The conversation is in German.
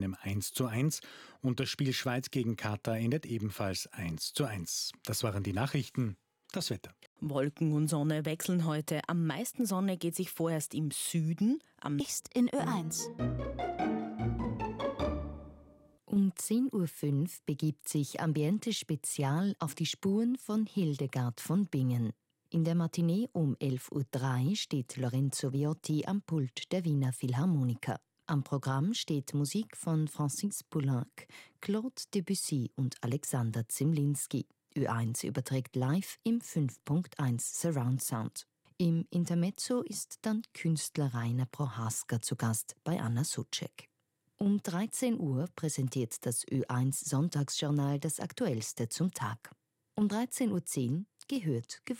einem 1:1 und das Spiel Schweiz gegen Katar endet ebenfalls 1:1. Das waren die Nachrichten. Das Wetter. Wolken und Sonne wechseln heute. Am meisten Sonne geht sich vorerst im Süden, am nächst in Ö1. Um 10:05 Uhr begibt sich Ambiente Spezial auf die Spuren von Hildegard von Bingen. In der Matinee um 11:03 Uhr steht Lorenzo Viotti am Pult der Wiener Philharmoniker. Am Programm steht Musik von Francis Poulenc, Claude Debussy und Alexander Zemlinsky. Ö1 überträgt live im 5.1 Surround Sound. Im Intermezzo ist dann Künstler Rainer Prohaska zu Gast bei Anna Soucek. Um 13 Uhr präsentiert das Ö1 Sonntagsjournal das Aktuellste zum Tag. Um 13:10 Uhr gehört gewonnen.